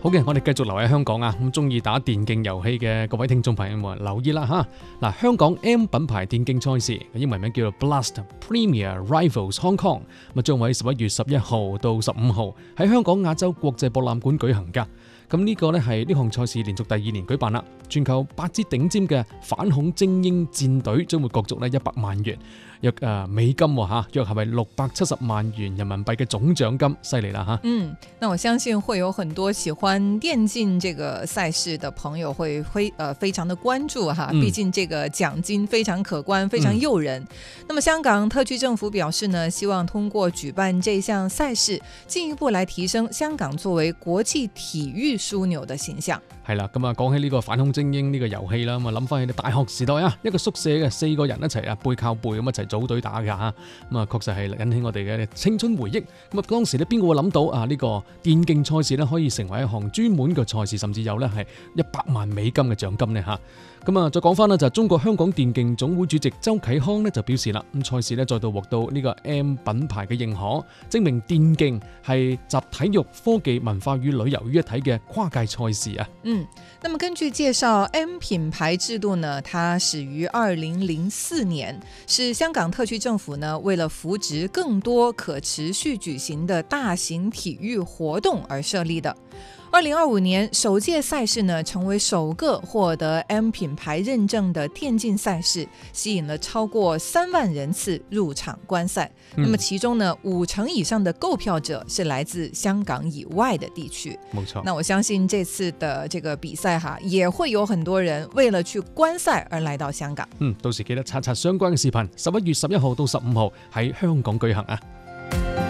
好嘅，我哋繼續留喺香港啊！咁中意打電競遊戲嘅各位聽眾朋友們留意啦嚇！嗱，香港 M 品牌電競賽事，英文名叫做 Blast Premier Rivals Hong Kong，咁將會喺11月11號到15號喺香港亞洲國際博覽館舉行㗎。咁呢個呢係呢項賽事連續第2年舉辦啦，全球8支頂尖嘅反恐精英戰隊將會角逐呢100萬元。約美金喎，約係咪670萬元人民幣嘅總獎金，犀利啦嚇！ 那我相信會有很多喜歡電競這個賽事的朋友會非常的關注哈，畢竟這個獎金非常可觀，非常誘人。那麼香港特區政府表示呢，希望通過舉辦這項賽事，進一步來提升香港作為國際體育樞紐的形象。 係啦，咁啊講起呢個反恐精英呢個遊戲啦，咁啊諗翻起大學時代啊，一個宿舍嘅4個人一齊背靠背咁一齊組隊打㗎嚇，咁啊確實係引起我哋嘅青春回憶。咁啊當時咧邊個會諗到啊呢個電競賽事咧可以成為一項專門嘅賽事，甚至有咧係100萬美金嘅獎金呢嚇。咁啊再講翻啦，就係中國香港電競總會主席周啟康呢就表示啦，咁賽事咧再度獲到呢個 M 品牌嘅認可，證明電競係集體育、科技、文化與旅遊於一體嘅跨界賽事啊。 那麼根據介紹 ，M 品牌制度呢，它始於2004年，是香港特區政府呢為了扶植更多可持續舉行的大型體育活動而設立的。2025年首屆賽事呢，成為首個獲得 M 品牌認證的電競賽事，吸引了超過3萬人次入場觀賽。那麼其中呢，50%以上的購票者是來自香港以外的地區。 冇錯。 那我相信這次的這個比賽哈，也會有很多人為了去觀賽而來到香港。 到時記得刷相關嘅視頻，11月11號到15號喺香港舉行啊。